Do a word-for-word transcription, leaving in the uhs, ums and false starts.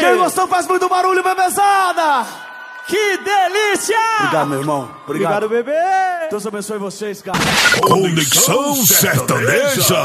Quem gostou faz muito barulho, bebezada. Que delícia! Obrigado, meu irmão. Obrigado, Obrigado, bebê. Deus abençoe vocês, cara. Conexão Sertaneja.